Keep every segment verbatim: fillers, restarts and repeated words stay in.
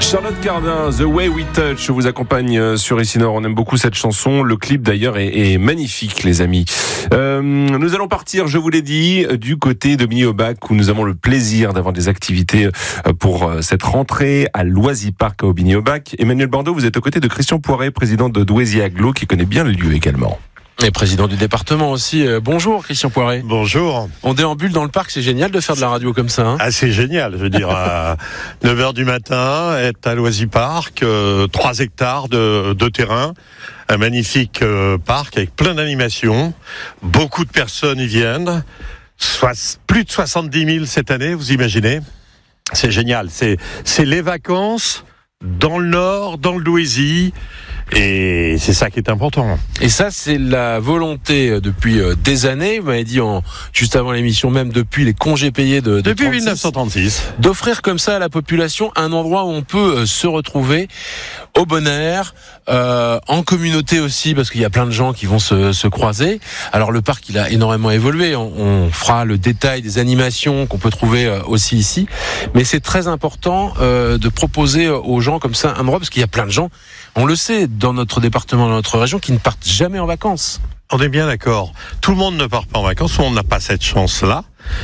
Charlotte Cardin, The Way We Touch vous accompagne sur Ici Nord. On aime beaucoup cette chanson. Le clip d'ailleurs est, est magnifique, les amis. Euh, nous allons partir, je vous l'ai dit, du côté de Bigny-au-Bac où nous avons le plaisir d'avoir des activités pour cette rentrée à Loisy-Parc à Aubigny-au-Bac. Emmanuel Bordeaux, vous êtes aux côtés de Christian Poiret, président de Douaizier Agglo, qui connaît bien le lieu également. Et président du département aussi. Bonjour Christian Poiret. Bonjour. On déambule dans le parc, c'est génial de faire de la radio comme ça. Hein ah, c'est génial, je veux dire, à neuf heures du matin, être à Loisy-Parc, euh, trois hectares de, de terrain, un magnifique euh, parc avec plein d'animations, beaucoup de personnes y viennent, Soit, plus de soixante-dix mille cette année, vous imaginez. C'est génial, c'est, c'est les vacances dans le Nord, dans le Douaisis. Et c'est ça qui est important. Et ça, c'est la volonté depuis des années. Vous m'avez dit en, juste avant l'émission, même depuis les congés payés de, de depuis trente-six, dix-neuf cent trente-six, d'offrir comme ça à la population un endroit où on peut se retrouver au bon air, euh, en communauté aussi, parce qu'il y a plein de gens qui vont se, se croiser. Alors le parc, il a énormément évolué. On, on fera le détail des animations qu'on peut trouver aussi ici. Mais c'est très important euh, de proposer aux gens comme ça un endroit, parce qu'il y a plein de gens, on le sait, dans notre département, dans notre région, qui ne partent jamais en vacances. On est bien d'accord. Tout le monde ne part pas en vacances, on n'a pas cette chance-là.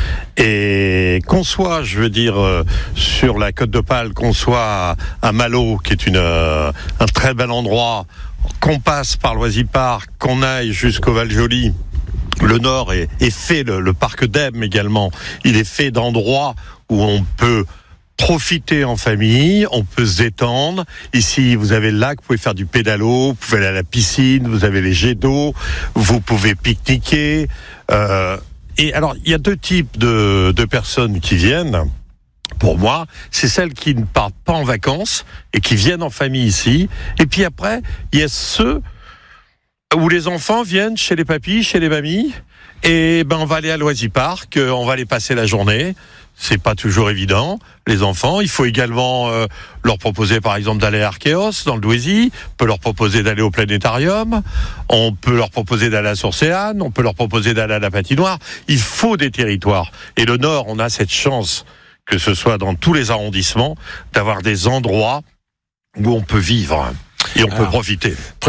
Et qu'on soit, je veux dire, euh, sur la Côte d'Opale, qu'on soit à Malo, qui est une, euh, un très bel endroit, qu'on passe par Loisy-Parc, qu'on aille jusqu'au Val-Joli. Le Nord est, est fait, le, le parc d'Em également, il est fait d'endroits où on peut profiter en famille, on peut se détendre. Ici, vous avez le lac, vous pouvez faire du pédalo, vous pouvez aller à la piscine, vous avez les jets d'eau, vous pouvez pique-niquer. Euh, et alors, il y a deux types de, de personnes qui viennent. Pour moi, c'est celles qui ne partent pas en vacances et qui viennent en famille ici. Et puis après, il y a ceux où les enfants viennent chez les papis, chez les mamies. Et ben, on va aller à Loisy-Parc, on va aller passer la journée. C'est pas toujours évident, les enfants. Il faut également euh, leur proposer, par exemple, d'aller à Archéos, dans le Douaisis. On peut leur proposer d'aller au planétarium. On peut leur proposer d'aller à Sourcéane. On peut leur proposer d'aller à la patinoire. Il faut des territoires. Et le Nord, on a cette chance, que ce soit dans tous les arrondissements, d'avoir des endroits où on peut vivre et on Alors, peut profiter.